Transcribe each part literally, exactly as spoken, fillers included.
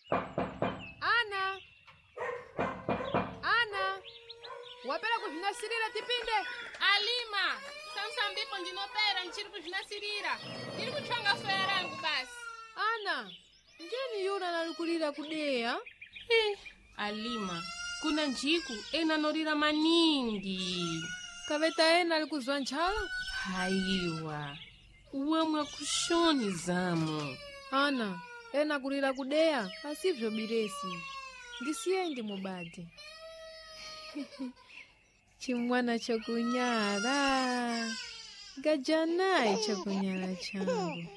Ana! Ana! Wapera kujinasirira tipinde? Alima! Samsambipo ndinopera nchiri kujinasirira. Ndiri kuchonga soya rangu basi. Ana! Njeni yuna nalikulira kudeya? Eh, Alima. Kuna njiku ena norira maningi. Kaveta ena alikuzwa nchala? Haiwa. Uwamwa kushoni zamu. Ana, ena kulira kudeya, asivyo biresi. Ndisiendi mubadi. Chimwana chokunyara. Gajanai chokunyara changu.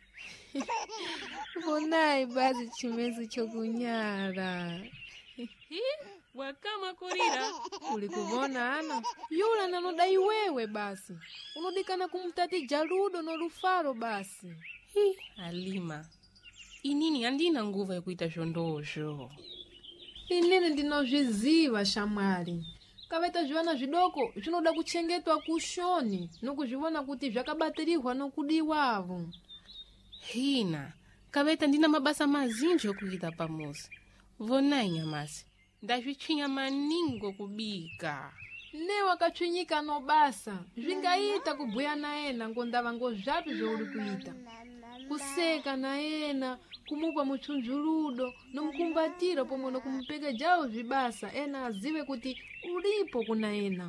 Vonai bazi chimezi chokunyara. Hi, wakama kurira. Ulikuvona Ana? Yula nanodai wewe basi. Unodikana kumtati Jaludo no Rufaro basi. Hi, Alima. Inini andina nguva ya kuita shondosho. Inini ndinozviziva shamwari. Kaveta zviwana zvidoko zvinoda kuchengetwa kushoni nokuzvivona kuti zvakabatirihwa nokudiwavo. Hina, kaveta ndina mabasa mazinji okuita pamuzi. Vonai nyamasi. Ndazvichinya maningo kubika. Ne wakachwinyika no basa. Zvingaita kubhuya naena ngondava ngozvapi zvouri kuita. Kuseka naena, kumupa muchunjuludo, nomukumbatira pomwe nokumupeka jawo zvibasa ena azive kuti ulipo kuna ena.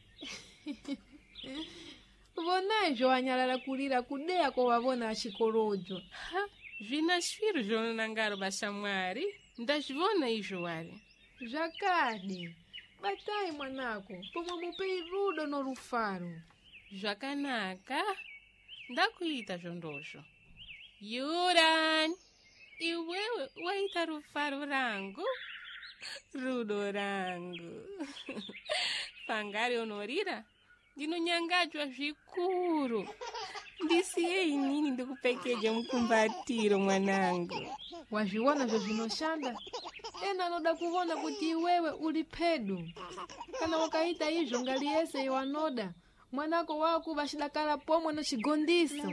Vonai zvoanyalala kulira kudeya kovavona achikorojo. Ha, zvina shviru zvonangaro bashamwari. Ndazvivona izvo wari. Zvakadi. Batai mwanako, pomwe mupei rudo no Rufaro. Zvakanaka. Ndakuita zvondosho. Yuran, iwewe waita Rufaro rangu? Rudo rangu. Pangari onorira? Ndinonyangadzwa zvikuru. Ndisiye inini ndikupekeje mukumbatiro mwanangu. Wazviona zvezvinoshanda? Ena anoda kuvona kuti iwewe uli pedu. Kana wakaita izvo ngali yese iwanoda, mwanako wako vachidakala pomwe nochigondiso.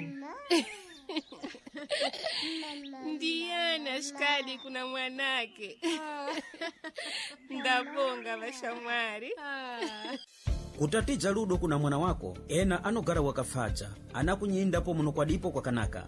Ndiyana shikadi kuna mwanake. Ndabonga vashamwari. Kutati Jaludo kuna mwana wako, ena anogara wakafacha, anakunyindapo munokwadipo kwa kanaka.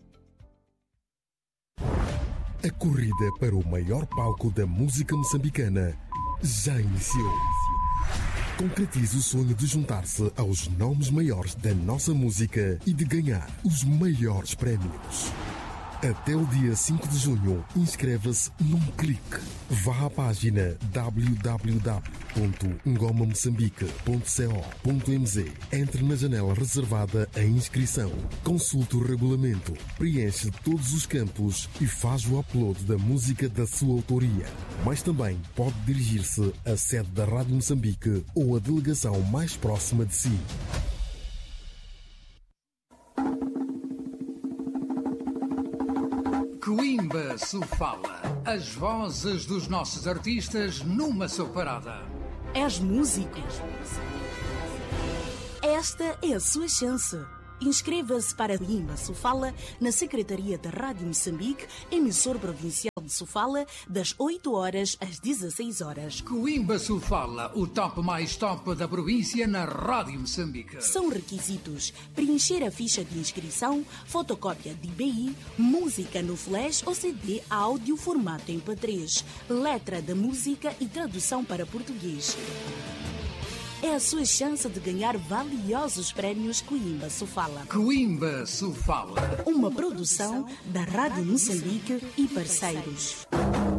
A corrida para o maior palco da música moçambicana já iniciou. Concretize o sonho de juntar-se aos nomes maiores da nossa música e de ganhar os maiores prémios. Até o dia cinco de junho, inscreva-se num clique. Vá à página w w w ponto ngoma moçambique ponto co ponto m z. Entre na janela reservada à inscrição. Consulte o regulamento, preenche todos os campos e faz o upload da música da sua autoria. Mas também pode dirigir-se à sede da Rádio Moçambique ou à delegação mais próxima de si. Coimba Sofala, as vozes dos nossos artistas numa só parada. És músico? Esta é a sua chance. Inscreva-se para Coimba Sofala na Secretaria da Rádio Moçambique, emissor provincial de Sofala, das oito horas às dezesseis horas. Coimba Sofala, o top mais top da província na Rádio Moçambique. São requisitos: preencher a ficha de inscrição, fotocópia de I B I, música no flash ou C D áudio formato M P três, letra da música e tradução para português. É a sua chance de ganhar valiosos prémios Coimba Sofala. Coimba Sofala. Uma produção da Rádio Moçambique e parceiros.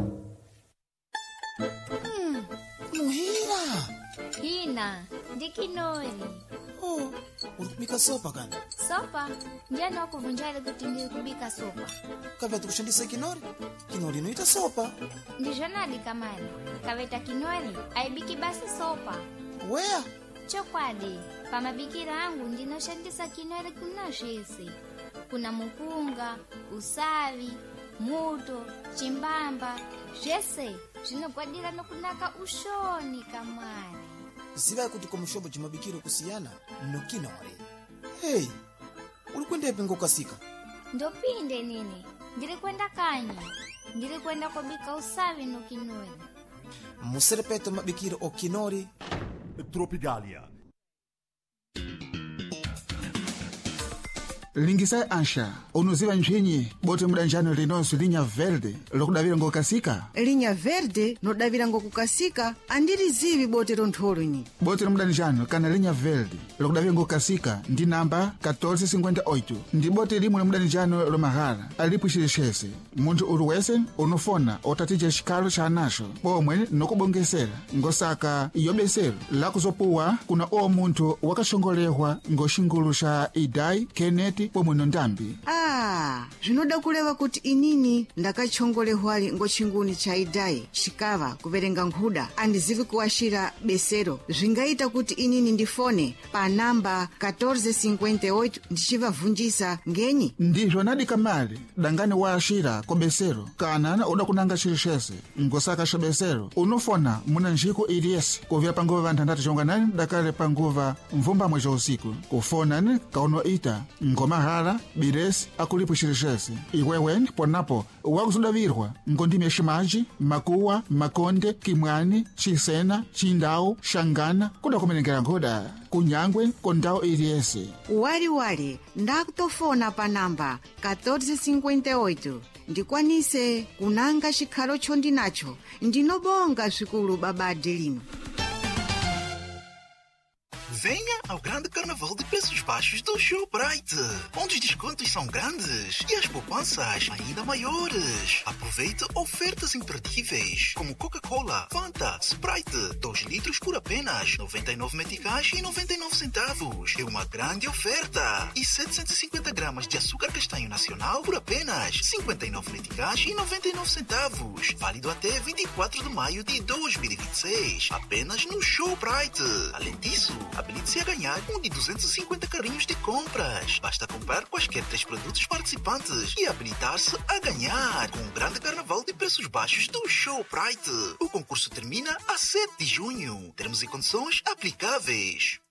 Hum, Muhira! Hina, de kinoi. Oh, ulikubika sopa kana? Sopa? Njani wakuvunjale kuti ndi kubika sopa? Kaveta kushandisa kinori? Kinori inoita sopa. Ndijonadi kamani. Kaveta kinori, aibiki basi sopa. Wea? Chokwadi, pamabikira angu ndinoshandisa kinori kuna shesi. Kuna mupunga, usavi, muto, chimbamba, jese, zvinogwadira nokunaka ushoni kamari. Ziva kuti komushobo chimabikiro kusiyana nokinori. Hey, ulikwenda epingo kasika? Ndopinde nini, ndiri kwenda kanyi. Ndiri kwenda kubika usavi no Kinori. Muserepeta mabikiro o Kinori. Tropigalia. Lingisai ansha, unuziva nchinyi, bote mudanjano linonsu linha verde, lokudavira ngokasika? Linha verde, no davira ngokukasika, andiri zivi bote rontholo nyi. Bote mudanjano, kana linha verde, lokudavira ngokasika, ndi namba catorze cinquenta e oito, ndi bote limu mudanjano lomahara, alipo xilixese. Muntu uruwese, unufona, otatija xikalo xa anasho, pomwe nokubongesera, ngosaka yobesero, lakuzopuwa, kuna o muntu wakashongolehwa ngoxingulu xa idai, keneti, pomwe nondambi. Ah, zvinoda kuleva kuti inini ndakachongolehwali ngochinguni cha idai chikava kuverenga nkhuda andizivi kuwashira besero zvingaita kuti inini ndifone pa namba catorze cinquenta e oito ndichivavunjisa ngenyi. Ndizvo nadika mali dangani waashira ko besero kana uda kunanga xilixese ngosaka xa besero unofona muna njiko iliyesi kuvya panguva vanthandatu chonganani dakale panguva mvumbamwe ca usiku kufonani kauno ita ngoma mahara biresi akulipo xilixese iweweni ponapo wakuzudavirwa ngondime ximaji makuwa makonde kimwani xisena xindawu xangana kuda kumenekera nkhoda kunyangwe kondawu iliyese waliwali ndakutofona pa namba catorze cinquenta e oito ndikwanise kunanga xikhalo chondinacho ndinobonga swikulu babade lino. Venha ao grande carnaval de preços baixos do Showbrite, onde os descontos são grandes e as poupanças ainda maiores. Aproveite ofertas imperdíveis, como Coca-Cola, Fanta, Sprite, dois litros por apenas noventa e nove meticais e noventa e nove centavos. É uma grande oferta. E setecentos e cinquenta gramas de açúcar castanho nacional por apenas cinquenta e nove meticais e noventa e nove centavos. Válido até vinte e quatro de maio de dois mil e vinte e seis. Apenas no Showbrite. Além disso, habilite-se a ganhar um de duzentos e cinquenta carrinhos de compras. Basta comprar quaisquer três produtos participantes e habilitar-se a ganhar com o grande carnaval de preços baixos do Showbrite. O concurso termina a sete de junho. Termos e condições aplicáveis.